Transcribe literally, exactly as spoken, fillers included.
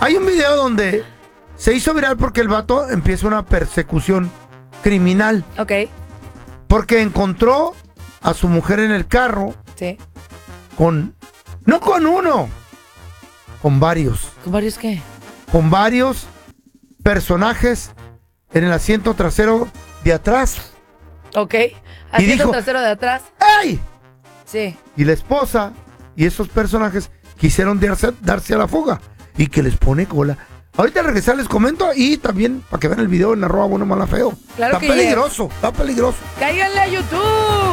Hay un video donde se hizo viral porque el vato empieza una persecución criminal. Ok. Porque encontró a su mujer en el carro. Sí. Con... No con uno. Con varios. ¿Con varios qué? Con varios personajes en el asiento trasero de atrás. Ok. Asiento dijo, trasero de atrás. ¡Ey! Sí. Y la esposa y esos personajes quisieron darse, darse a la fuga. Y que les pone cola. Ahorita al regresar les comento y también para que vean el video en arroba bueno mala feo. Claro está que peligroso, yes. está peligroso. Cáiganle a YouTube.